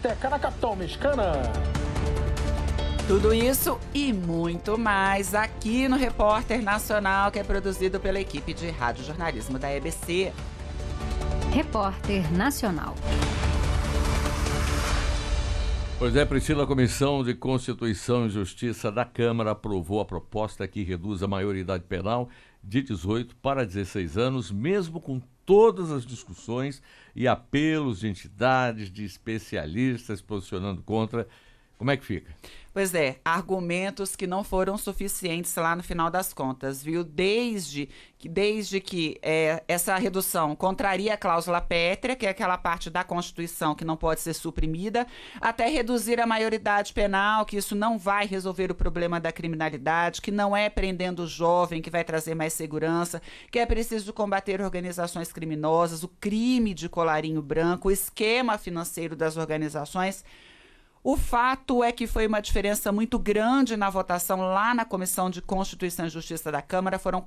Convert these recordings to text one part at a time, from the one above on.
Azteca, na capital mexicana. Tudo isso e muito mais aqui no Repórter Nacional, que é produzido pela equipe de radiojornalismo da EBC. Repórter Nacional. Pois é, Priscila, a Comissão de Constituição e Justiça da Câmara aprovou a proposta que reduz a maioridade penal de 18 para 16 anos, mesmo com todas as discussões e apelos de entidades, de especialistas posicionando contra. Como é que fica? Pois é, argumentos que não foram suficientes lá no final das contas, viu? Desde que essa redução contraria a cláusula pétrea, que é aquela parte da Constituição que não pode ser suprimida, até reduzir a maioridade penal, que isso não vai resolver o problema da criminalidade, que não é prendendo o jovem que vai trazer mais segurança, que é preciso combater organizações criminosas, o crime de colarinho branco, o esquema financeiro das organizações. O fato é que foi uma diferença muito grande na votação lá na Comissão de Constituição e Justiça da Câmara. Foram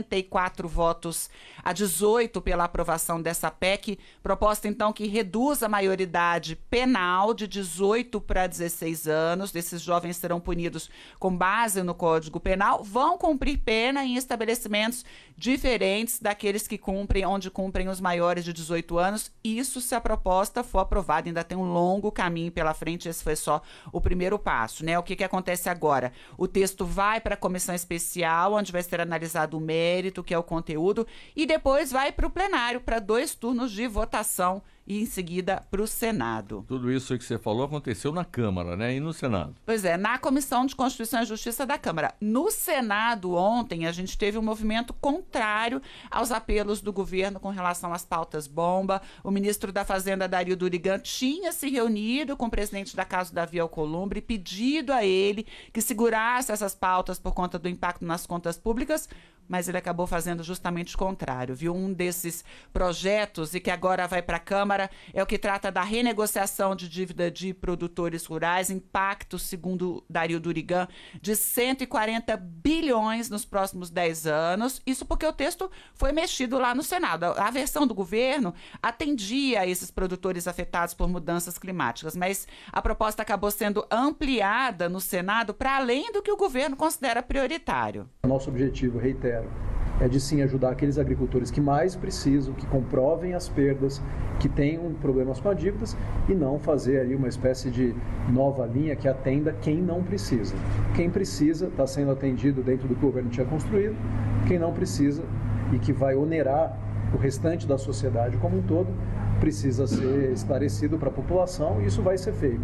44 votos a 18 pela aprovação dessa PEC, proposta então que reduz a maioridade penal de 18 para 16 anos. Esses jovens serão punidos com base no Código Penal, vão cumprir pena em estabelecimentos diferentes daqueles que cumprem, onde cumprem os maiores de 18 anos. Isso se a proposta for aprovada, ainda tem um longo caminho pela frente. Esse foi só o primeiro passo, né? O que acontece agora? O texto vai para a comissão especial, onde vai ser analisado o mérito, que é o conteúdo, e depois vai para o plenário, para 2 turnos de votação e em seguida para o Senado. Tudo isso que você falou aconteceu na Câmara, né? E no Senado? Pois é, na Comissão de Constituição e Justiça da Câmara. No Senado, ontem, a gente teve um movimento contrário aos apelos do governo com relação às pautas bomba. O ministro da Fazenda, Dario Durigan, tinha se reunido com o presidente da Casa, Davi Alcolumbre, pedido a ele que segurasse essas pautas por conta do impacto nas contas públicas, mas ele acabou fazendo justamente o contrário, viu? Um desses projetos, e que agora vai para a Câmara, é o que trata da renegociação de dívida de produtores rurais, impacto, segundo Dario Durigan, de 140 bilhões nos próximos 10 anos. Isso porque o texto foi mexido lá no Senado. A versão do governo atendia a esses produtores afetados por mudanças climáticas, mas a proposta acabou sendo ampliada no Senado para além do que o governo considera prioritário. Nosso objetivo, reitero, é de sim ajudar aqueles agricultores que mais precisam, que comprovem as perdas, que tenham problemas com as dívidas, e não fazer aí uma espécie de nova linha que atenda quem não precisa. Quem precisa está sendo atendido dentro do que o governo tinha construído, quem não precisa e que vai onerar o restante da sociedade como um todo, precisa ser esclarecido para a população, e isso vai ser feito.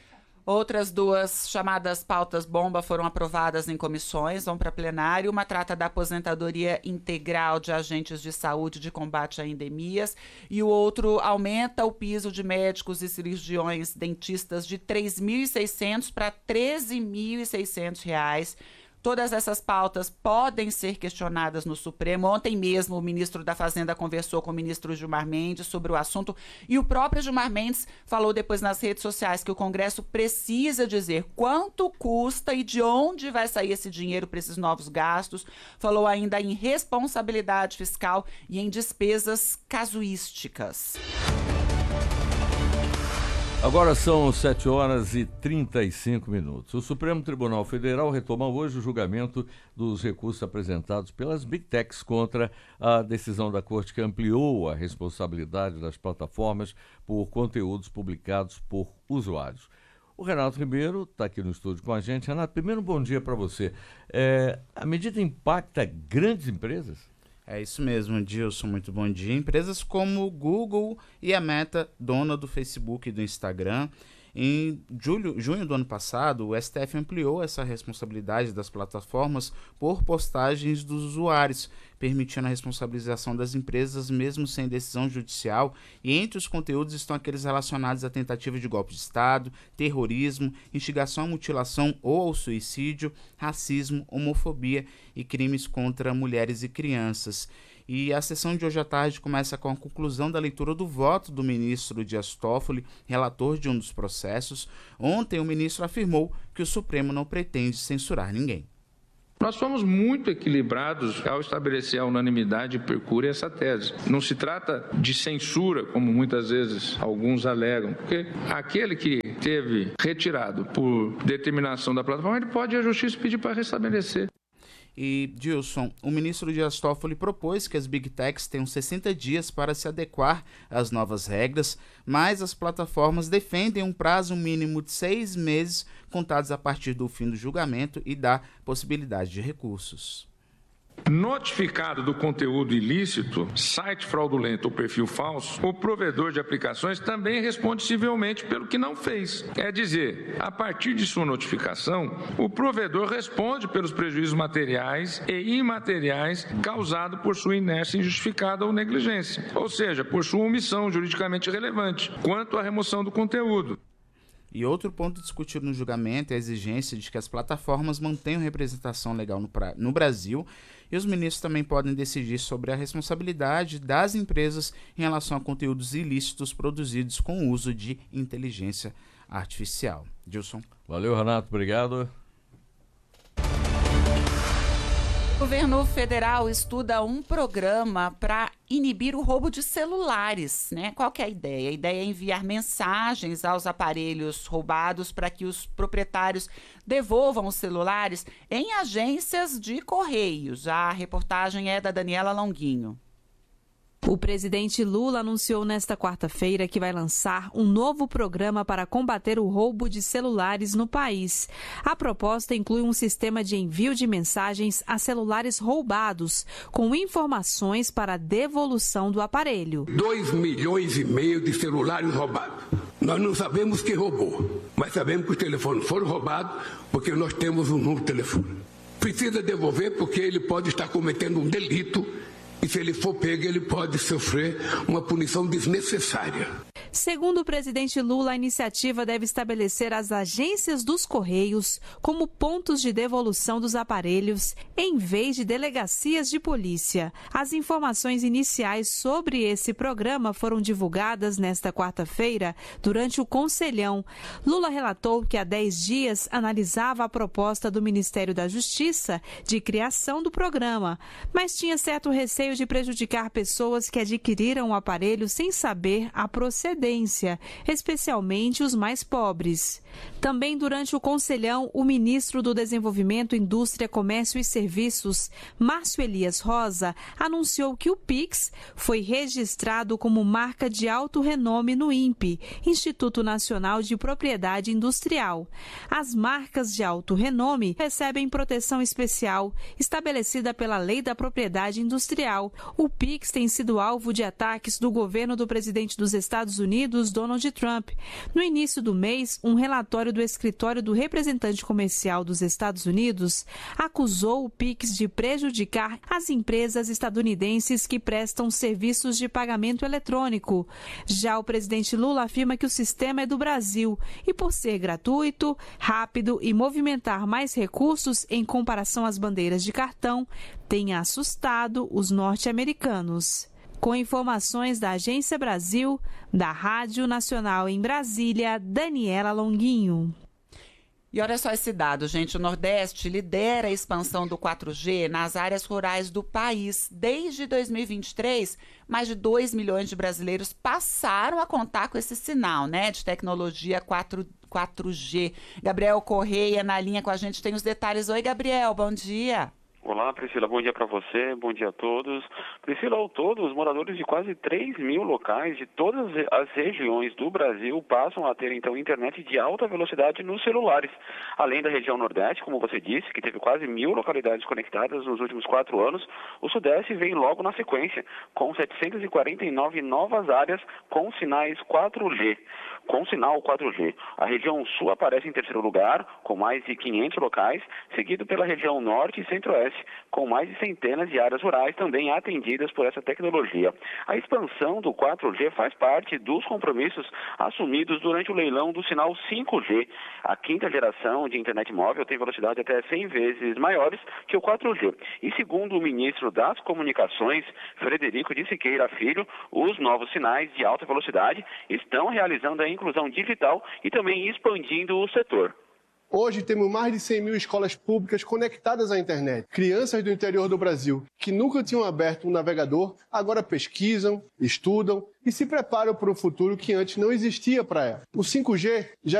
Outras 2 chamadas pautas bomba foram aprovadas em comissões, vão para plenário. Uma trata da aposentadoria integral de agentes de saúde de combate a endemias, e o outro aumenta o piso de médicos e cirurgiões dentistas de R$ 3.600 para R$ 13.600. Todas essas pautas podem ser questionadas no Supremo. Ontem mesmo o ministro da Fazenda conversou com o ministro Gilmar Mendes sobre o assunto, e o próprio Gilmar Mendes falou depois nas redes sociais que o Congresso precisa dizer quanto custa e de onde vai sair esse dinheiro para esses novos gastos. Falou ainda em responsabilidade fiscal e em despesas casuísticas. Agora são 7h35. O Supremo Tribunal Federal retoma hoje o julgamento dos recursos apresentados pelas Big Techs contra a decisão da Corte que ampliou a responsabilidade das plataformas por conteúdos publicados por usuários. O Renato Ribeiro está aqui no estúdio com a gente. Renato, primeiro um bom dia para você. A medida impacta grandes empresas? É isso mesmo, Edilson, muito bom dia. Empresas como o Google e a Meta, dona do Facebook e do Instagram. Em junho do ano passado, o STF ampliou essa responsabilidade das plataformas por postagens dos usuários, permitindo a responsabilização das empresas mesmo sem decisão judicial, e entre os conteúdos estão aqueles relacionados à tentativa de golpe de Estado, terrorismo, instigação à mutilação ou ao suicídio, racismo, homofobia e crimes contra mulheres e crianças. E a sessão de hoje à tarde começa com a conclusão da leitura do voto do ministro Dias Toffoli, relator de um dos processos. Ontem o ministro afirmou que o Supremo não pretende censurar ninguém. Nós fomos muito equilibrados ao estabelecer a unanimidade e percurrir essa tese. Não se trata de censura, como muitas vezes alguns alegam, porque aquele que teve retirado por determinação da plataforma, ele pode ir à justiça pedir para restabelecer. E, Gilson, o ministro Dias Toffoli propôs que as Big Techs tenham 60 dias para se adequar às novas regras, mas as plataformas defendem um prazo mínimo de 6 meses, contados a partir do fim do julgamento e da possibilidade de recursos. Notificado do conteúdo ilícito, site fraudulento ou perfil falso, o provedor de aplicações também responde civilmente pelo que não fez. É dizer, a partir de sua notificação, o provedor responde pelos prejuízos materiais e imateriais causados por sua inércia injustificada ou negligência, ou seja, por sua omissão juridicamente relevante, quanto à remoção do conteúdo. E outro ponto discutido no julgamento é a exigência de que as plataformas mantenham representação legal no Brasil, e os ministros também podem decidir sobre a responsabilidade das empresas em relação a conteúdos ilícitos produzidos com o uso de inteligência artificial. Gilson. Valeu, Renato. Obrigado. O governo federal estuda um programa para inibir o roubo de celulares, né? Qual que é a ideia? A ideia é enviar mensagens aos aparelhos roubados para que os proprietários devolvam os celulares em agências de correios. A reportagem é da Daniela Longuinho. O presidente Lula anunciou nesta quarta-feira que vai lançar um novo programa para combater o roubo de celulares no país. A proposta inclui um sistema de envio de mensagens a celulares roubados, com informações para a devolução do aparelho. 2,5 milhões de celulares roubados. Nós não sabemos quem roubou, mas sabemos que os telefones foram roubados porque nós temos um número de telefone. Precisa devolver porque ele pode estar cometendo um delito. E se ele for pego, ele pode sofrer uma punição desnecessária. Segundo o presidente Lula, a iniciativa deve estabelecer as agências dos Correios como pontos de devolução dos aparelhos, em vez de delegacias de polícia. As informações iniciais sobre esse programa foram divulgadas nesta quarta-feira durante o Conselhão. Lula relatou que há 10 dias analisava a proposta do Ministério da Justiça de criação do programa, mas tinha certo receio de prejudicar pessoas que adquiriram o aparelho sem saber a procedência, especialmente os mais pobres. Também durante o Conselhão, o ministro do Desenvolvimento, Indústria, Comércio e Serviços, Márcio Elias Rosa, anunciou que o Pix foi registrado como marca de alto renome no INPE, Instituto Nacional de Propriedade Industrial. As marcas de alto renome recebem proteção especial estabelecida pela Lei da Propriedade Industrial. O Pix tem sido alvo de ataques do governo do presidente dos Estados Unidos, Donald Trump. No início do mês, um relatório do Escritório do Representante Comercial dos Estados Unidos acusou o Pix de prejudicar as empresas estadunidenses que prestam serviços de pagamento eletrônico. Já o presidente Lula afirma que o sistema é do Brasil e, por ser gratuito, rápido e movimentar mais recursos em comparação às bandeiras de cartão, tem assustado os norte-americanos. Com informações da Agência Brasil, da Rádio Nacional em Brasília, Daniela Longuinho. E olha só esse dado, gente. O Nordeste lidera a expansão do 4G nas áreas rurais do país. Desde 2023, mais de 2 milhões de brasileiros passaram a contar com esse sinal, né, de tecnologia 4G. Gabriel Correia na linha com a gente tem os detalhes. Oi, Gabriel, bom dia. Olá, Priscila, bom dia para você, bom dia a todos. Priscila, ao todo, os moradores de quase 3 mil locais de todas as regiões do Brasil passam a ter, então, internet de alta velocidade nos celulares. Além da região Nordeste, como você disse, que teve quase 1.000 localidades conectadas nos últimos 4 anos, o Sudeste vem logo na sequência, com 749 novas áreas com sinais 4G. Com sinal 4G. A região Sul aparece em terceiro lugar, com mais de 500 locais, seguido pela região Norte e Centro-Oeste, com mais de centenas de áreas rurais também atendidas por essa tecnologia. A expansão do 4G faz parte dos compromissos assumidos durante o leilão do sinal 5G. A quinta geração de internet móvel tem velocidade até 100 vezes maiores que o 4G. E segundo o ministro das Comunicações, Frederico de Siqueira Filho, os novos sinais de alta velocidade estão realizando a inclusão digital e também expandindo o setor. Hoje temos mais de 100 mil escolas públicas conectadas à internet. Crianças do interior do Brasil que nunca tinham aberto um navegador, agora pesquisam, estudam e se preparam para um futuro que antes não existia para elas. O 5G já